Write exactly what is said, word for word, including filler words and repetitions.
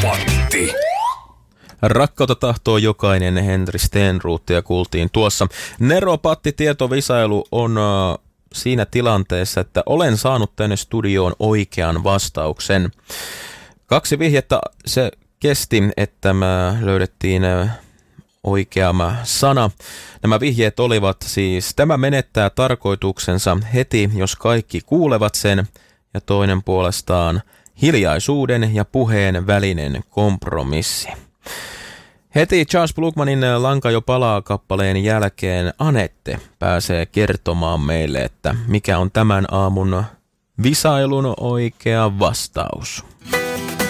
Neropatti. Rakkautta tahtoo jokainen, Henri Stenruutia kuultiin tuossa. Neropatti-tietovisailu on uh, siinä tilanteessa, että olen saanut tänne studioon oikean vastauksen. Kaksi vihjettä se kesti, että me löydettiin uh, oikea sana. Nämä vihjeet olivat siis, tämä menettää tarkoituksensa heti, jos kaikki kuulevat sen, ja toinen puolestaan hiljaisuuden ja puheen välinen kompromissi. Heti Charles Blugmanin Lanka jo palaa -kappaleen jälkeen Anette pääsee kertomaan meille, että mikä on tämän aamun visailun oikea vastaus.